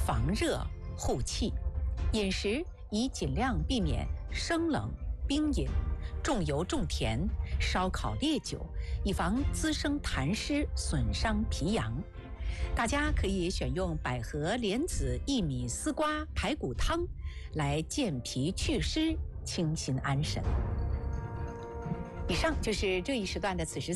防热护气。饮食宜尽量避免生冷、冰饮、重油重甜、烧烤烈酒，以防滋生痰湿损伤脾阳。大家可以选用百合、莲子、薏米、丝瓜排骨汤来健脾祛湿、清心安神。以上就是这一时段的此时